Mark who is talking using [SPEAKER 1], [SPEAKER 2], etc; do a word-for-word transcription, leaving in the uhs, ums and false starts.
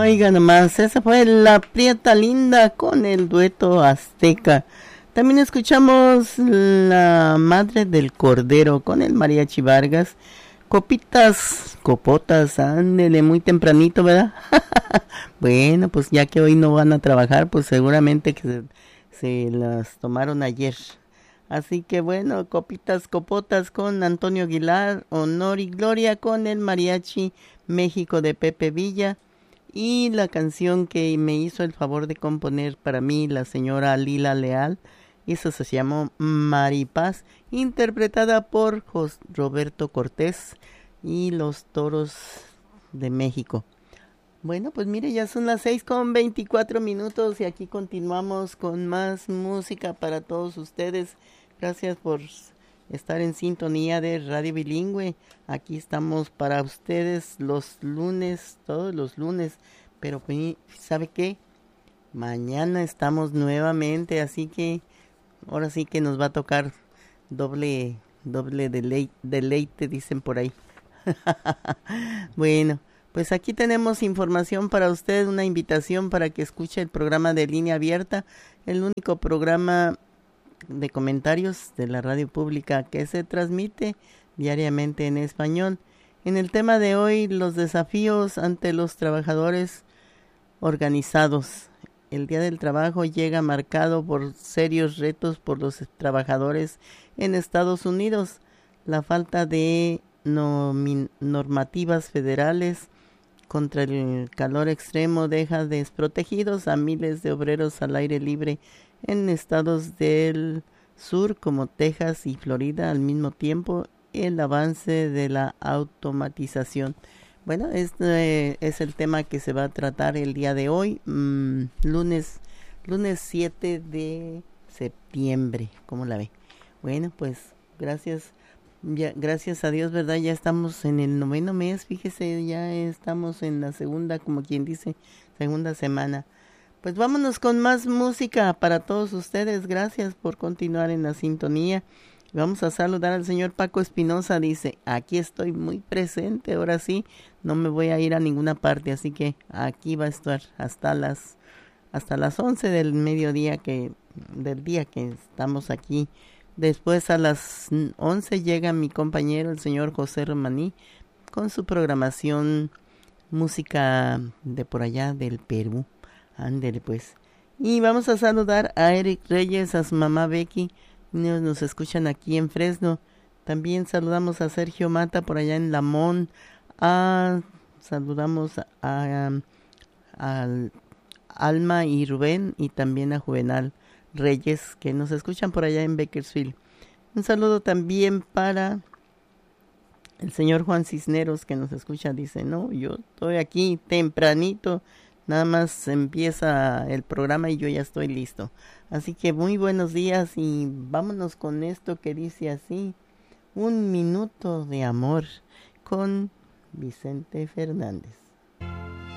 [SPEAKER 1] Oiga nomás, esa fue La Prieta Linda con el dueto azteca. También escuchamos La Madre del Cordero con el Mariachi Vargas. Copitas, copotas, ándele, muy tempranito, ¿verdad? Bueno, pues ya que hoy no van a trabajar, pues seguramente que se, se las tomaron ayer. Así que bueno, copitas, copotas con Antonio Aguilar, Honor y Gloria con el Mariachi México de Pepe Villa. Y la canción que me hizo el favor de componer para mí la señora Lila Leal, eso se llamó Maripaz, interpretada por Jos- Roberto Cortés y los Toros de México. Bueno, pues mire, ya son las seis con veinticuatro minutos y aquí continuamos con más música para todos ustedes. Gracias por estar en sintonía de Radio Bilingüe. Aquí estamos para ustedes los lunes, todos los lunes. Pero pues, ¿sabe qué? Mañana estamos nuevamente, así que ahora sí que nos va a tocar doble, doble deleite, deleite dicen por ahí. Bueno, pues aquí tenemos información para usted, una invitación para que escuche el programa de Línea Abierta, el único programa de comentarios de la radio pública que se transmite diariamente en español. En el tema de hoy, los desafíos ante los trabajadores organizados. El Día del Trabajo llega marcado por serios retos por los trabajadores en Estados Unidos. La falta de normativas federales contra el calor extremo deja desprotegidos a miles de obreros al aire libre en estados del sur como Texas y Florida. Al mismo tiempo, el avance de la automatización. Bueno, este es el tema que se va a tratar el día de hoy, mmm, lunes, lunes siete de septiembre. ¿Cómo la ve? Bueno, pues gracias, ya, gracias a Dios, ¿verdad? Ya estamos en el noveno mes, fíjese, ya estamos en la segunda, como quien dice, segunda semana. Pues vámonos con más música para todos ustedes. Gracias por continuar en la sintonía. Vamos a saludar al señor Paco Espinosa. Dice, aquí estoy muy presente, ahora sí, no me voy a ir a ninguna parte, así que aquí va a estar hasta las hasta las once del mediodía que del día que estamos aquí. Después a las once llega mi compañero, el señor José Romaní, con su programación música de por allá del Perú. Ándele pues. Y vamos a saludar a Eric Reyes, a su mamá Becky. Nos, nos escuchan aquí en Fresno. También saludamos a Sergio Mata por allá en Lamón. A, saludamos a, a, a Alma y Rubén y también a Juvenal Reyes que nos escuchan por allá en Bakersfield. Un saludo también para el señor Juan Cisneros que nos escucha. Dice, no, yo estoy aquí tempranito. Nada más empieza el programa y yo ya estoy listo. Así que muy buenos días y vámonos con esto que dice así. Un minuto de amor con Vicente Fernández.